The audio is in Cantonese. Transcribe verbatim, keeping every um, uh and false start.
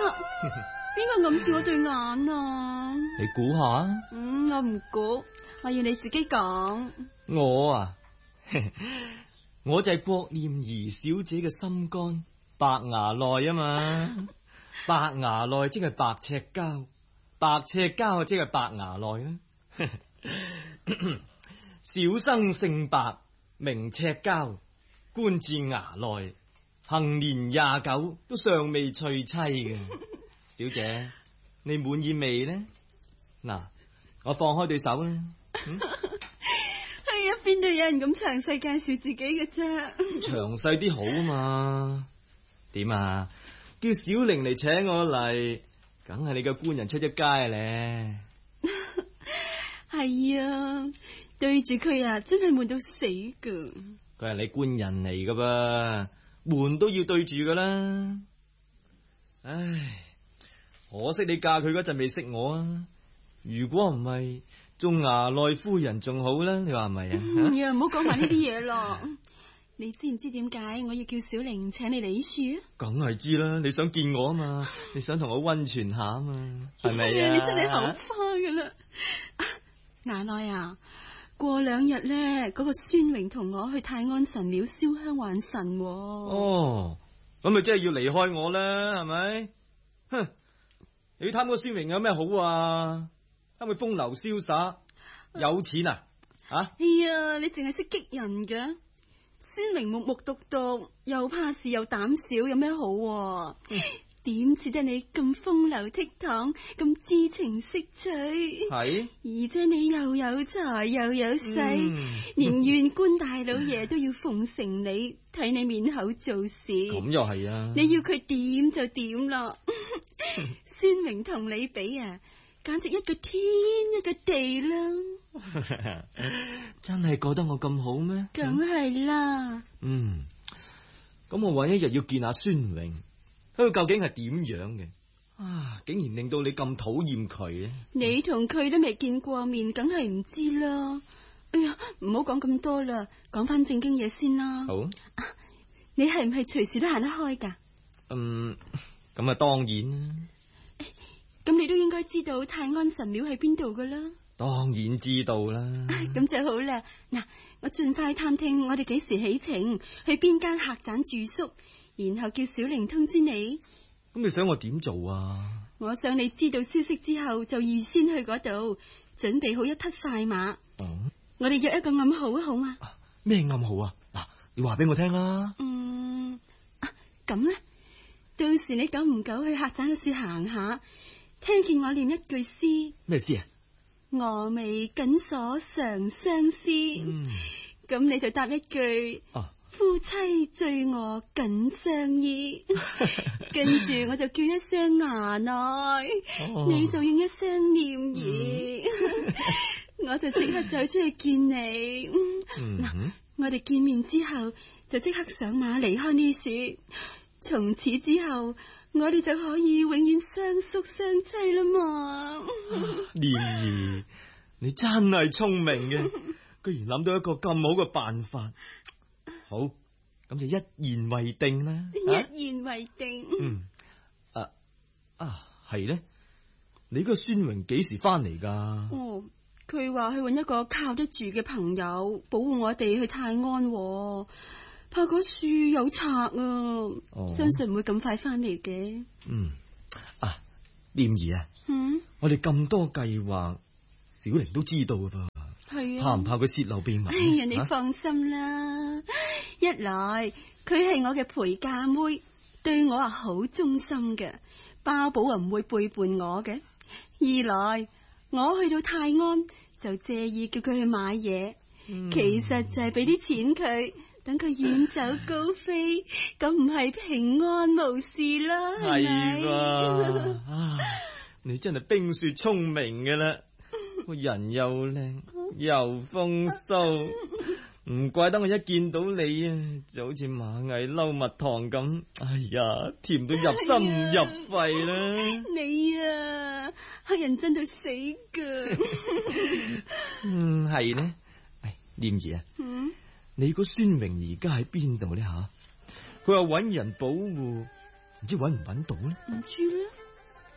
邊個揞住我對眼啊？ 你估下？ 嗯，我唔估，我要你自己講。 我啊，我就係郭念儀小姐嘅心肝白牙內啊嘛。白牙內即係白赤膠，白赤膠即係白牙內啦。小生姓白，名赤膠，官至衙內，行年廿九，都尚未娶妻嘅。小姐，你滿意未呢？嗱，我放開對手啦。嗯， 係啊，邊度有人咁詳細介紹自己嘅啫？ 詳細啲好啊嘛。點啊？叫小玲嚟請我嚟，梗係你個官人出咗街咧。 係啊，對住佢啊，真係悶到死噶。 佢係你官人嚟噶噃，悶都要對住噶啦。唉，可惜你嫁佢嗰陣未識我啊。如果唔係，做衙內夫人仲好啦。你話係咪啊？ 嗯呀，唔好講埋呢啲嘢咯。你知唔知點解我要叫小玲請你嚟呢處啊？ 梗係知啦，你想見我啊嘛，你想同我溫泉下啊嘛，係咪啊？ 你真係口花噶啦！衙內啊，過兩日咧，嗰個孫榮同我去泰安神廟燒香還神。 哦，咁咪即係要離開我啦，係咪？哼，你貪個孫榮有咩好啊？貪佢風流瀟灑，有錢啊？啊？ 哎呀，你淨係識激人㗎。孫榮木木獨獨，又怕事又膽小，有咩好啊？點似得你咁風流倜儻，咁知情識趣？ 係， 而且你又有才又有勢， 嗯、 連縣官大老爺都要奉承你，睇你面口做事。 咁又係啊！ 你要佢點就點啦。孫榮同你比啊，簡直一個天一個地啦。 真係覺得我咁好咩？ 梗係啦。 嗯，咁我搵一日要見下孫榮，佢究竟係點樣嘅？啊，竟然令到你咁討厭佢啊！ 你同佢都未見過面，梗係唔知啦。哎呀，唔好講咁多啦，講翻正經嘢先啦。 好， 啊，你係唔係隨時都行得開噶？ 嗯，咁啊當然啦。 咁你都應該知道泰安神廟喺邊度噶啦。 當然知道啦。 咁就好啦。嗱，我盡快探聽我哋幾時起程，去邊間客棧住宿，然後叫小玲通知你。 咁你想我點做啊？ 我想你知道消息之後，就預先去嗰度準備好一匹快馬。 哦， 我哋約一個暗號啊，好嘛？ 咩暗號啊？嗱，你話俾我聽啦。 嗯，咁咧，到時你久唔久去客棧嗰處行下，聽見我念一句詩。 咩詩啊？ 峨眉緊鎖長相思。嗯，咁你就答一句。啊，夫妻醉臥緊相依。跟住我就叫一聲衙內，哦，你就應一聲念兒。嗯、我就即刻走出去見你。嗱，嗯嗯，我哋見面之後就即刻上馬離開呢處，從此之後我哋就可以永遠相宿相棲啦嘛。 念兒，你真係聰明嘅，居然諗到一個咁好嘅辦法。好，咁就一言為定啦。啊， 一言為定。 嗯，啊啊係咧，你個孫榮幾時翻嚟噶？ 哦，佢話去搵一個靠得住嘅朋友保護我哋去泰安，怕嗰樹有賊啊，哦，相信唔會咁快翻嚟嘅。 嗯，啊，念兒啊，嗯，我哋咁多計劃，小玲都知道噶噃。係啊，怕唔怕佢洩漏秘密？ 哎呀，你放心啦，啊，一來佢係我嘅陪嫁妹，對我啊好忠心嘅，包保啊唔會背叛我嘅。二來我去到泰安就借意叫佢去買嘢，嗯，其實就係俾啲錢佢，等佢遠走高飛，咁唔係平安無事啦，係吧？啊，你真係冰雪聰明嘅啦，個人又靚又風騷，唔怪得我一見到你啊，就好似螞蟻嬲蜜糖咁，哎呀，甜到入心入肺啦！ 你啊，黑人憎到死噶。 嗯，係呢。哎，念兒啊，嗯，你個孫榮而家喺邊度呢？吓，佢話搵人保護， 唔知搵唔搵到咧？ 唔知咧。